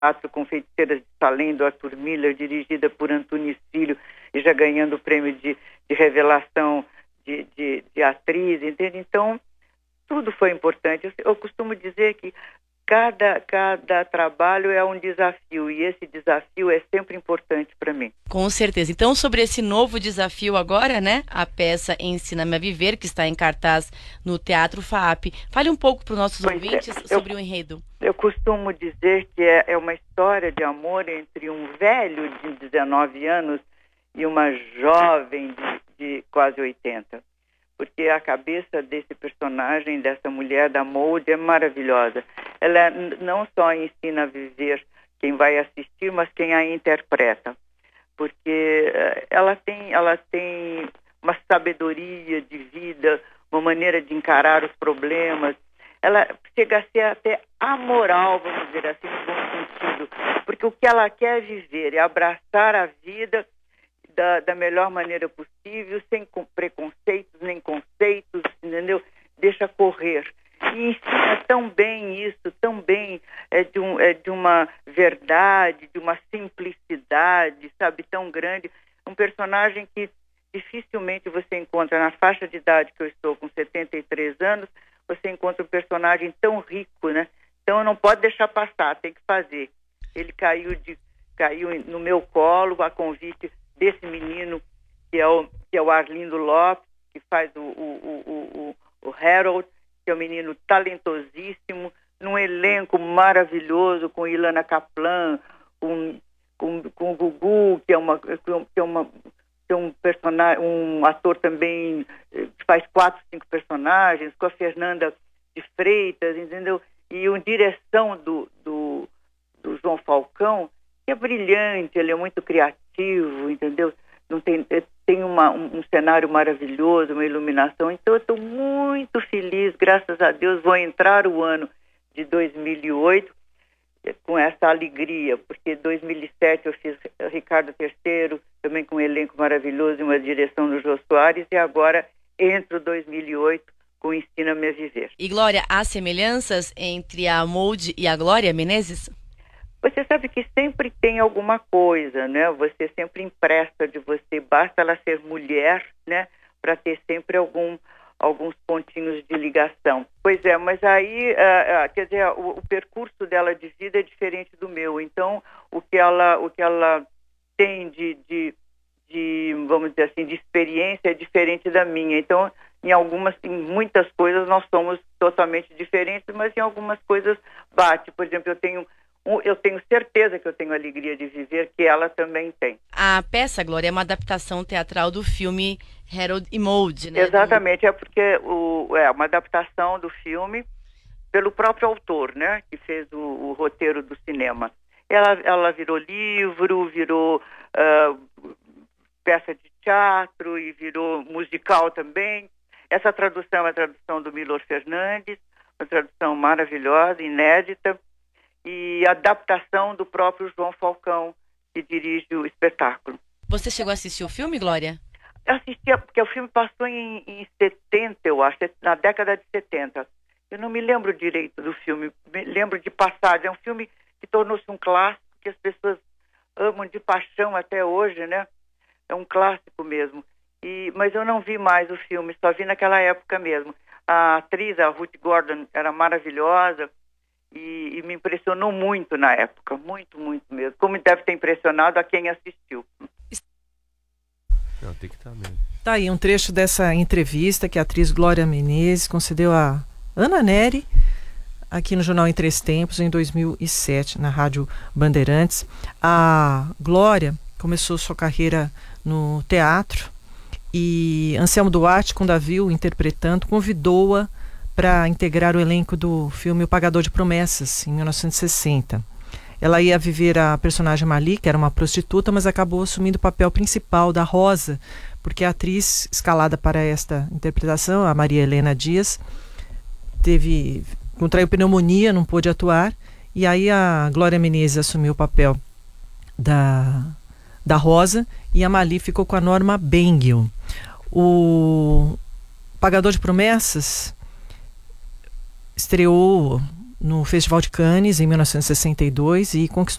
com Feiticeiras de Salem, do Arthur Miller, dirigida por Antunes Filho, e já ganhando o prêmio de revelação de atriz, entende? Então, tudo foi importante. Eu costumo dizer que cada trabalho é um desafio, e esse desafio é sempre importante para mim. Com certeza. Então, sobre esse novo desafio agora, né? A peça Ensina-me a Viver, que está em cartaz no Teatro FAAP. Fale um pouco para os nossos ouvintes sobre o enredo. Eu costumo dizer que é uma história de amor entre um velho de 19 anos e uma jovem de quase 80. Porque a cabeça desse personagem, dessa mulher, da Maud, é maravilhosa. Ela não só ensina a viver quem vai assistir, mas quem a interpreta. Porque ela tem uma sabedoria de vida, uma maneira de encarar os problemas. Ela chega a ser até amoral, vamos dizer assim, no bom sentido. Porque o que ela quer viver é abraçar a vida da melhor maneira possível, sem preconceitos nem conceitos, entendeu? Deixa correr. E ensina tão bem isso, tão bem, de uma verdade, de uma simplicidade, sabe, tão grande. Um personagem que dificilmente você encontra na faixa de idade que eu estou, com 73 anos, você encontra um personagem tão rico, né? Então não pode deixar passar, tem que fazer. Ele caiu no meu colo, a convite desse menino que é o Arlindo Lopes, que faz o Harold, que é um menino talentosíssimo, num elenco maravilhoso, com Ilana Kaplan, com o Gugu, que é um personagem, um ator também que faz 4, 5 personagens, com a Fernanda de Freitas, entendeu? E a direção do João Falcão, que é brilhante, ele é muito criativo, entendeu? Tem um cenário maravilhoso, uma iluminação. Então eu estou muito feliz, graças a Deus. Vou entrar o ano de 2008 com essa alegria, porque 2007 eu fiz Ricardo III, também com um elenco maravilhoso e uma direção do Jô Soares, e agora entro 2008 com Ensina-me a Viver. E Glória, há semelhanças entre a Maud e a Glória Menezes? Você sabe que sempre tem alguma coisa, né? Você sempre empresta de você, basta ela ser mulher, né? Para ter sempre alguns pontinhos de ligação. Pois é, mas aí, quer dizer, o percurso dela de vida é diferente do meu. Então, o que ela tem de vamos dizer assim, de experiência é diferente da minha. Então, em muitas coisas nós somos totalmente diferentes, mas em algumas coisas bate. Por exemplo, eu tenho certeza que eu tenho a alegria de viver, que ela também tem. A peça, Glória, é uma adaptação teatral do filme Harold e Maud, né? Exatamente, é porque é uma adaptação do filme pelo próprio autor, né? Que fez o roteiro do cinema. Ela virou livro, virou peça de teatro e virou musical também. Essa tradução é a tradução do Milor Fernandes, uma tradução maravilhosa, inédita, e adaptação do próprio João Falcão, que dirige o espetáculo. Você chegou a assistir o filme, Glória? Eu assistia, porque o filme passou em 70, eu acho, na década de 70. Eu não me lembro direito do filme, me lembro de passagem. É um filme que tornou-se um clássico, que as pessoas amam de paixão até hoje, né? É um clássico mesmo. Mas eu não vi mais o filme, só vi naquela época mesmo. A atriz, a Ruth Gordon, era maravilhosa, e me impressionou muito na época, muito, muito mesmo. Como deve ter impressionado a quem assistiu. Não, tem que estar mesmo. Tá aí um trecho dessa entrevista que a atriz Glória Menezes concedeu a Ana Nery, aqui no Jornal Em Três Tempos, em 2007, na Rádio Bandeirantes. A Glória começou sua carreira no teatro e Anselmo Duarte, quando a viu interpretando, convidou-a para integrar o elenco do filme O Pagador de Promessas, em 1960. Ela ia viver a personagem Mali, que era uma prostituta, mas acabou assumindo o papel principal da Rosa, porque a atriz escalada para esta interpretação, a Maria Helena Dias, contraiu pneumonia, não pôde atuar, e aí a Glória Menezes assumiu o papel da Rosa, e a Mali ficou com a Norma Bengel. O Pagador de Promessas estreou no Festival de Cannes em 1962 e conquistou